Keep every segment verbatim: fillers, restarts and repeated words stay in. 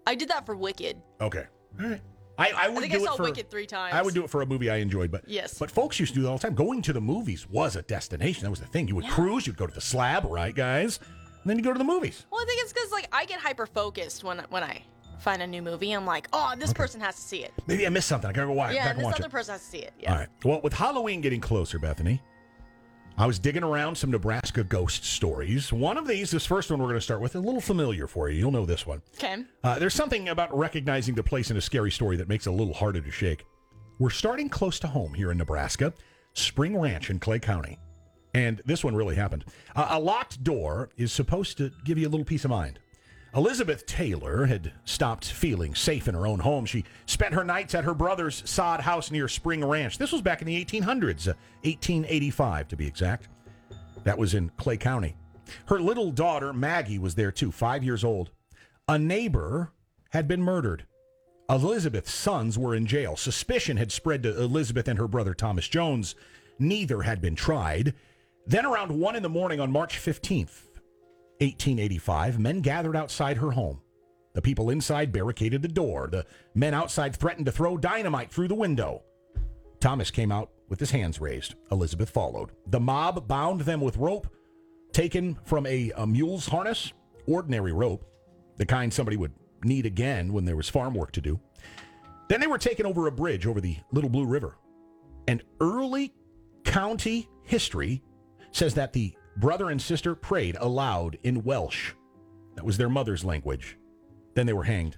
I did that for Wicked. Okay. All right. I, I would I think do I saw it for, Wicked three times. I would do it for a movie I enjoyed, but yes. But folks used to do that all the time. Going to the movies was a destination. That was the thing. You would yeah. cruise. You'd go to the Slab, right, guys? And then you go to the movies. Well, I think it's because like I get hyper focused when when I find a new movie. I'm like, oh, this okay. person has to see it. Maybe I missed something. I gotta go watch. Yeah, back and this watch other it. person has to see it. Yeah. All right. Well, with Halloween getting closer, Bethany, I was digging around some Nebraska ghost stories. One of these, this first one we're going to start with, a little familiar for you. You'll know this one. Okay. Uh, there's something about recognizing the place in a scary story that makes it a little harder to shake. We're starting close to home here in Nebraska, Spring Ranch in Clay County. And this one really happened. Uh, a locked door is supposed to give you a little peace of mind. Elizabeth Taylor had stopped feeling safe in her own home. She spent her nights at her brother's sod house near Spring Ranch. This was back in the eighteen hundreds, uh, eighteen eighty-five to be exact. That was in Clay County. Her little daughter, Maggie, was there too, five years old. A neighbor had been murdered. Elizabeth's sons were in jail. Suspicion had spread to Elizabeth and her brother, Thomas Jones. Neither had been tried. Then around one in the morning on March fifteenth, eighteen eighty-five, men gathered outside her home. The people inside barricaded the door. The men outside threatened to throw dynamite through the window. Thomas came out with his hands raised. Elizabeth followed. The mob bound them with rope taken from a, a mule's harness, ordinary rope, the kind somebody would need again when there was farm work to do. Then they were taken over a bridge over the Little Blue River. And early county history says that the brother and sister prayed aloud in Welsh. That was their mother's language. Then they were hanged.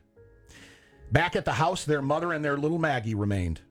Back at the house, their mother and their little Maggie remained.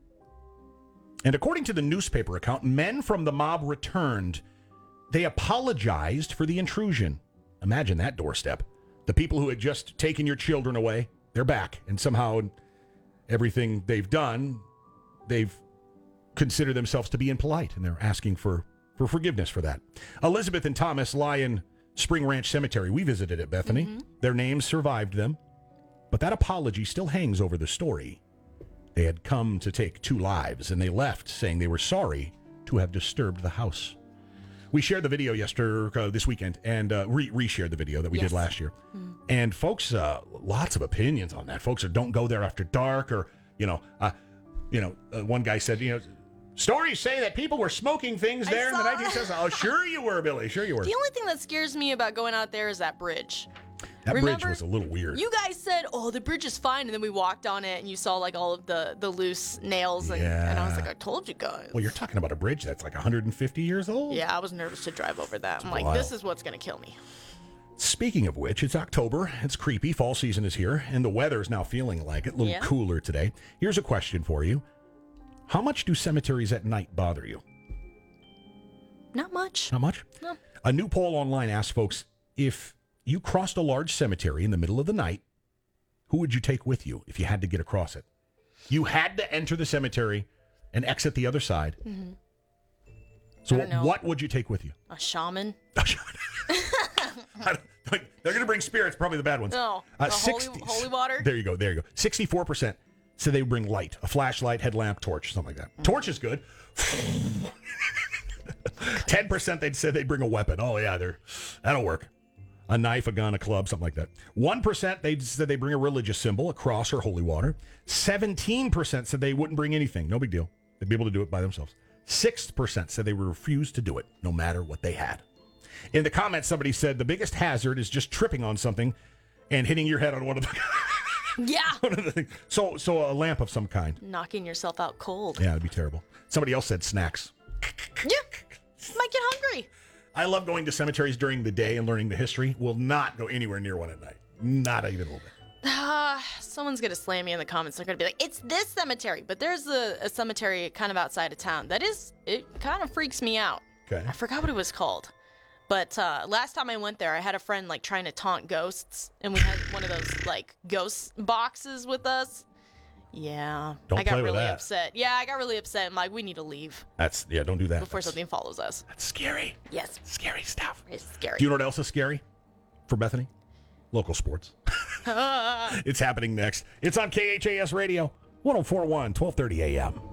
And according to the newspaper account, men from the mob returned. They apologized for the intrusion. Imagine that doorstep. The people who had just taken your children away, they're back. And somehow everything they've done, they've considered themselves to be impolite. And they're asking for for forgiveness for that. Elizabeth and Thomas lie in Spring Ranch Cemetery. We visited it, Bethany. Mm-hmm. Their names survived them. But that apology still hangs over the story. They had come to take two lives, and they left saying they were sorry to have disturbed the house. We shared the video yesterday, uh, this weekend, and uh, re- re-shared the video that we yes. did last year. Mm-hmm. And folks, uh, lots of opinions on that. Folks are, don't go there after dark, or, you know, uh, you know, uh, one guy said, you know, stories say that people were smoking things there in the nineteen seventies. Oh, sure you were, Billy. Sure you were. The only thing that scares me about going out there is that bridge. That Remember, bridge was a little weird. You guys said, oh, the bridge is fine. And then we walked on it and you saw like all of the, the loose nails. And, yeah. and I was like, I told you guys. Well, you're talking about a bridge that's like one hundred fifty years old. Yeah, I was nervous to drive over that. It's I'm like, wild. This is what's going to kill me. Speaking of which, it's October. It's creepy. Fall season is here. And the weather is now feeling like it. A little yeah. cooler today. Here's a question for you. How much do cemeteries at night bother you? Not much. Not much? No. A new poll online asked folks, if you crossed a large cemetery in the middle of the night, who would you take with you if you had to get across it? You had to enter the cemetery and exit the other side. Mm-hmm. So what, what would you take with you? A shaman. A shaman. They're going to bring spirits, probably the bad ones. No, uh, sixty, holy, holy water. There you go, there you go. sixty-four percent said they would bring light, a flashlight, headlamp, torch, something like that. Mm-hmm. Torch is good. ten percent they'd said they'd bring a weapon. Oh, yeah, they're, that'll work. A knife, a gun, a club, something like that. one percent they said they bring a religious symbol, a cross or holy water. seventeen percent said they wouldn't bring anything. No big deal. They'd be able to do it by themselves. six percent said they would refuse to do it, no matter what they had. In the comments, somebody said the biggest hazard is just tripping on something and hitting your head on one of the... Yeah. one of the things. So, so a lamp of some kind. Knocking yourself out cold. Yeah, it'd be terrible. Somebody else said snacks. Yeah. Might get hungry. I love going to cemeteries during the day and learning the history. Will not go anywhere near one at night. Not even a little bit. Uh, someone's going to slam me in the comments. They're going to be like, it's this cemetery. But there's a, a cemetery kind of outside of town. That is, it kind of freaks me out. Okay. I forgot what it was called. But uh, last time I went there, I had a friend like trying to taunt ghosts. And we had one of those like ghost boxes with us. Yeah. Don't I got play with really that. upset. Yeah, I got really upset. I'm like, we need to leave. That's, yeah, don't do that. Before that's, something follows us. That's scary. Yes. Scary stuff. It's scary. Do you know what else is scary for Bethany? Local sports. It's happening next. It's on K H A S Radio, one oh four point one, twelve thirty a.m.